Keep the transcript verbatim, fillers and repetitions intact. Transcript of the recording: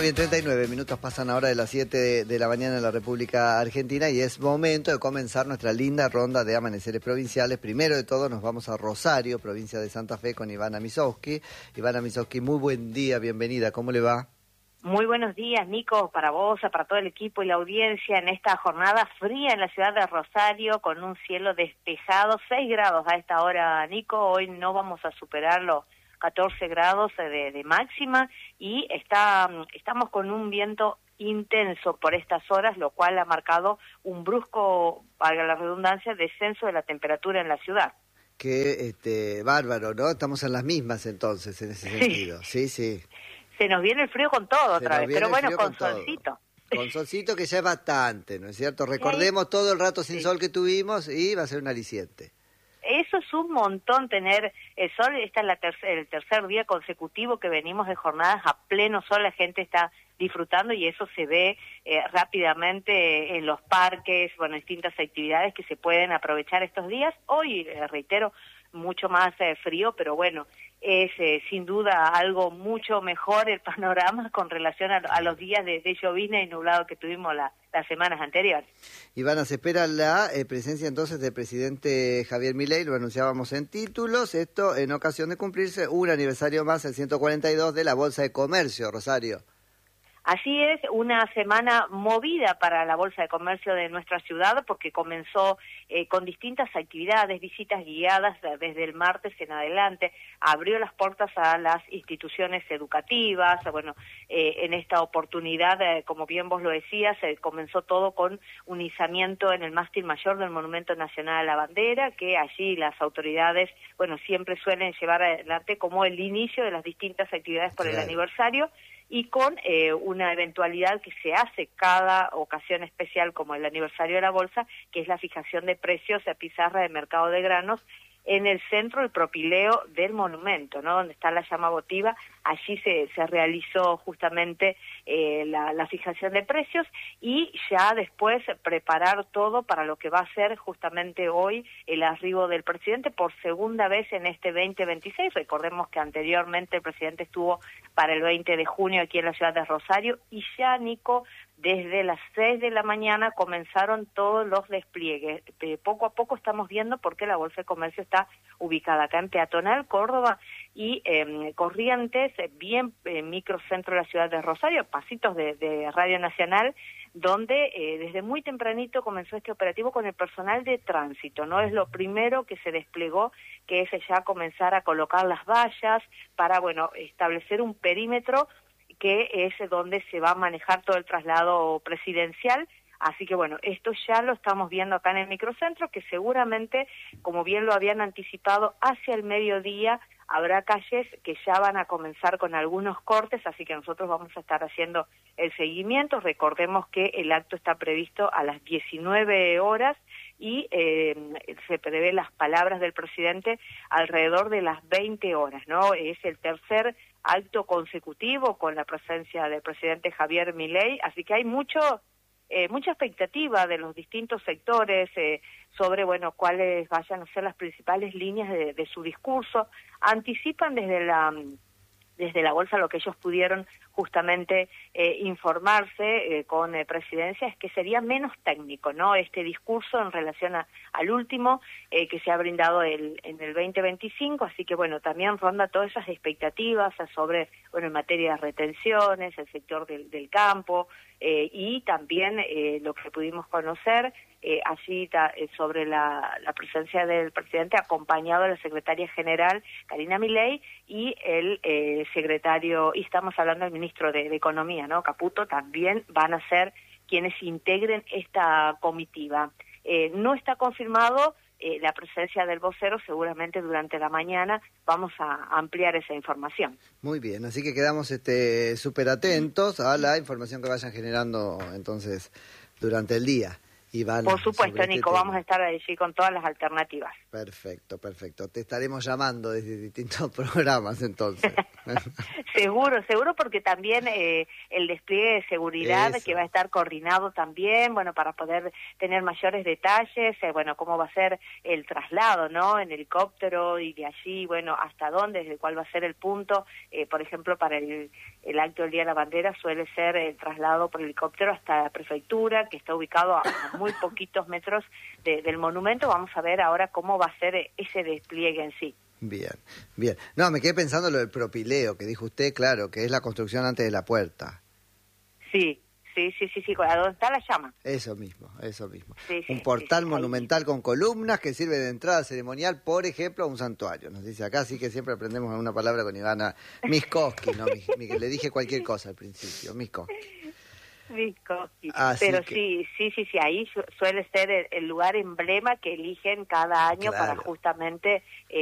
bien, treinta y nueve minutos pasan ahora de las siete de, de la mañana en la República Argentina y es momento de comenzar nuestra linda ronda de amaneceres provinciales. Primero de todo nos vamos a Rosario, provincia de Santa Fe, con Ivana Misowski. Ivana Misowski, muy buen día, bienvenida, ¿cómo le va? Muy buenos días, Nico, para vos, para todo el equipo y la audiencia en esta jornada fría en la ciudad de Rosario, con un cielo despejado, seis grados a esta hora, Nico. Hoy no vamos a superar los catorce grados de, de máxima y está, estamos con un viento intenso por estas horas, lo cual ha marcado un brusco, valga la redundancia, descenso de la temperatura en la ciudad. Qué este, bárbaro, ¿no? Estamos en las mismas entonces, en ese sentido. Sí, sí. Se nos viene el frío con todo Se otra vez, pero bueno, con, con solcito. Con solcito que ya es bastante, ¿no es cierto? Recordemos todo el rato sin sí. sol que tuvimos y va a ser un aliciente. Eso es un montón tener el sol. Esta es la tercer, el tercer día consecutivo que venimos de jornadas a pleno sol, la gente está disfrutando y eso se ve eh, rápidamente en los parques, bueno, distintas actividades que se pueden aprovechar estos días. Hoy, eh, reitero, mucho más eh, frío, pero bueno, es eh, sin duda algo mucho mejor el panorama con relación a, a los días de, de llovizna y nublado que tuvimos la, las semanas anteriores. Ivana, se espera la eh, presencia entonces del presidente Javier Milei, lo anunciábamos en títulos, esto en ocasión de cumplirse un aniversario más, el ciento cuarenta y dos de la Bolsa de Comercio, Rosario. Así es, una semana movida para la Bolsa de Comercio de nuestra ciudad porque comenzó eh, con distintas actividades, visitas guiadas desde el martes en adelante, abrió las puertas a las instituciones educativas, bueno, eh, en esta oportunidad, eh, como bien vos lo decías, eh, comenzó todo con un izamiento en el mástil mayor del Monumento Nacional a la Bandera, que allí las autoridades, bueno, siempre suelen llevar adelante como el inicio de las distintas actividades por claro. el aniversario, y con eh, una eventualidad que se hace cada ocasión especial como el aniversario de la Bolsa, que es la fijación de precios a pizarra de mercado de granos en el centro del propileo del monumento, ¿no? Donde está la llama votiva, allí se, se realizó justamente eh, la, la fijación de precios y ya después preparar todo para lo que va a ser justamente hoy el arribo del presidente por segunda vez en este veinte veintiséis. Recordemos que anteriormente el presidente estuvo para el veinte de junio aquí en la ciudad de Rosario y ya, Nico, desde las seis de la mañana comenzaron todos los despliegues. De poco a poco estamos viendo por qué la Bolsa de Comercio está ubicada acá en Peatonal, Córdoba y eh, Corrientes, bien eh, microcentro de la ciudad de Rosario, pasitos de, de Radio Nacional, donde eh, desde muy tempranito comenzó este operativo con el personal de tránsito, ¿no? Es lo primero que se desplegó, que es ya comenzar a colocar las vallas para, bueno, establecer un perímetro que es donde se va a manejar todo el traslado presidencial. Así que bueno, esto ya lo estamos viendo acá en el microcentro, que seguramente, como bien lo habían anticipado, hacia el mediodía habrá calles que ya van a comenzar con algunos cortes, así que nosotros vamos a estar haciendo el seguimiento. Recordemos que el acto está previsto a las diecinueve horas y eh, se prevé las palabras del presidente alrededor de las veinte horas, ¿no? Es el tercer acto consecutivo con la presencia del presidente Javier Milei, así que hay mucho eh, mucha expectativa de los distintos sectores eh, sobre, bueno, cuáles vayan a ser las principales líneas de, de su discurso. Anticipan desde la desde la Bolsa lo que ellos pudieron justamente eh, informarse eh, con eh, Presidencia es que sería menos técnico, ¿no? Este discurso en relación a, al último eh, que se ha brindado el, en el veinte veinticinco, así que bueno, también ronda todas esas expectativas sobre, bueno, en materia de retenciones, el sector del, del campo eh, y también eh, lo que pudimos conocer eh, allí ta, eh, sobre la, la presencia del presidente acompañado de la secretaria general Karina Milei y el eh, secretario, y estamos hablando del ministro de, de Economía, ¿no? Caputo, también van a ser quienes integren esta comitiva. Eh, no está confirmado eh, la presencia del vocero, seguramente durante la mañana vamos a ampliar esa información. Muy bien, así que quedamos este súper atentos a la información que vayan generando entonces durante el día. Ivana, por supuesto, sobre Nico, este vamos tema. a estar allí con todas las alternativas. Perfecto, perfecto. Te estaremos llamando desde distintos programas entonces. Seguro, seguro, porque también eh, el despliegue de seguridad Eso. que va a estar coordinado también, bueno, para poder tener mayores detalles, eh, bueno, cómo va a ser el traslado, ¿no? En helicóptero y de allí, bueno, hasta dónde, desde cuál va a ser el punto. Eh, por ejemplo, para el, el acto del Día de la Bandera suele ser el traslado por helicóptero hasta la prefectura, que está ubicado a, a muy poquitos metros de, del monumento. Vamos a ver ahora cómo va a ser ese despliegue en sí. Bien, bien. No, me quedé pensando lo del propileo, que dijo usted, claro, que es la construcción antes de la puerta. Sí, sí, sí, sí, sí, ¿a dónde está la llama? Eso mismo, eso mismo. Sí, sí, un portal sí, sí, monumental ahí. con columnas que sirve de entrada ceremonial, por ejemplo, a un santuario. Nos dice acá, así que siempre aprendemos alguna palabra con Ivana Miskoski, ¿no? Mi, mi- le dije cualquier cosa al principio, Miskoski. Vygotsky. Así Pero que- sí, sí, sí, sí, ahí su- suele ser el, el lugar emblema que eligen cada año para Claro. justamente eh,